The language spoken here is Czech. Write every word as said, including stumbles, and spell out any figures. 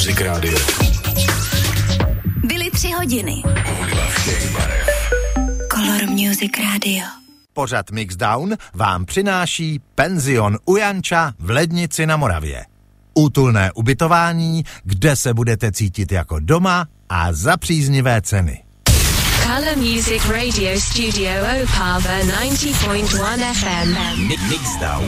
Music Radio. Byly tři hodiny. Color Music Radio. Pořad Mixdown vám přináší penzion u Janča v Lednici na Moravě. Útulné ubytování, kde se budete cítit jako doma a za příznivé ceny. Color Music Radio Studio Opava ninety point one F M. Mixdown.